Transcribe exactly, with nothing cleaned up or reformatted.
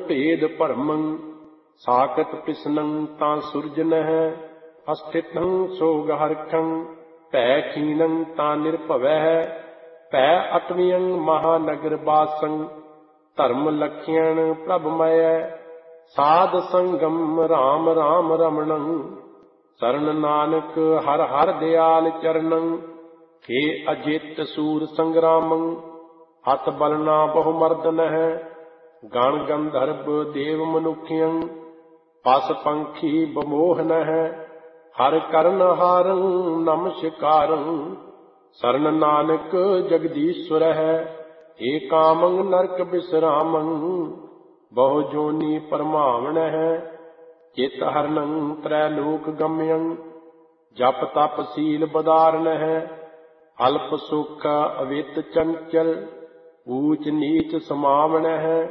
ਭੇਦ ਭਰਮੰ ਸਾਕਤ ਪਿਸਨੰ ਤਾਂ ਸੁਰਜਨਹਿ ਅਸਥਿਤੰ ਸੋਗ ਹਰਖੰ ਭੈ ਖੀਨੰ ਤਾਂ ਨਿਰਭਵੈ ਭੈ ਅਟਵਿਯੰ ਮਹਾਨਗਰ ਬਾਸੰ ਧਰਮ ਲਖਿਅਣ ਪ੍ਰਭ ਮਯੈ ਸਾਧ ਸੰਗਮ ਰਾਮ ਰਾਮ ਰਮਣੰ ਸਰਨ ਨਾਨਕ ਹਰ ਹਰ ਦਿਆਲ ਚਰਨੰ ਹੇ ਅਜਿਤ ਸੂਰ ਸੰਗਰਾਮੰ ਹੱਥ ਬਲਨਾ ਬਹੁ ਮਰਦਨਹਿ ਗਣ ਗੰਧਰਵ ਦੇਵ ਮਨੁਖਿਅੰ ਪਸ ਪੰਖੀ ਬਮੋਹਨਹਿ ਹਰ ਕਰਨ ਹਾਰੰ ਨਮਸਕਾਰੰ ਸਰਨ ਨਾਨਕ ਜਗਦੀਸ਼ਵਰਹਿ ਏ ਕਾਮੰ ਨਰਕ ਬਿਸਰਾਮੰ ਬਹੁ ਜੋਨੀ ਪਰਮਾਵਣਹਿ ਚਿਤ ਹਰਨੰ ਤ੍ਰੈ ਲੋਕ ਗਮਯੰ ਜਪ ਤਪ ਸੀਲ ਬਦਾਰਨਹਿ ਅਲਪ ਸੁਖ ਅਵਿਤ ਚੰਚਲ ਊਚ ਨੀਚ ਸਮਾਵਣਹਿ